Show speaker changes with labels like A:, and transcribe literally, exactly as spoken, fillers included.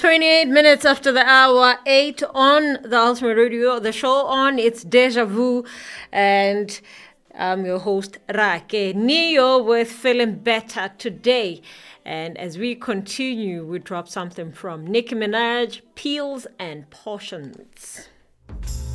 A: twenty-eight minutes after the hour, eight on the Ultimate Radio, the show on, it's Deja Vu, and I'm your host, Rake Neo, with Feeling Better today. And as we continue, we drop something from Nicki Minaj, Peels and Portions.